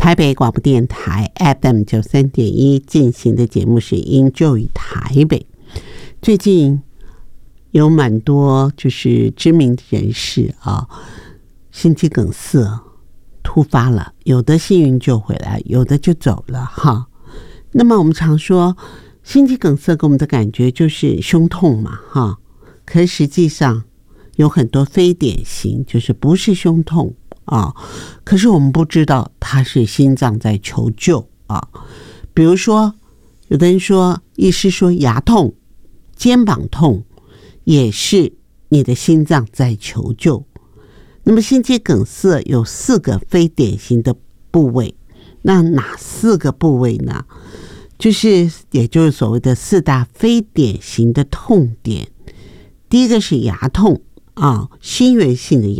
台北广播电台 FM93.1 进行的节目是 Enjoy 台北。最近有蛮多就是知名人士啊，心肌梗塞突发了，有的幸运救回来，有的就走了哈。那么我们常说心肌梗塞给我们的感觉就是胸痛嘛哈，可是实际上有很多非典型，就是不是胸痛啊，可是我们不知道他是心脏在求救啊。比如说有的人说，医师说牙痛、肩膀痛也是你的心脏在求救。那么心肌梗塞有4个非典型的部位，那哪4个部位呢？也就是所谓的4大非典型的痛点。第一个是牙痛啊，心源性的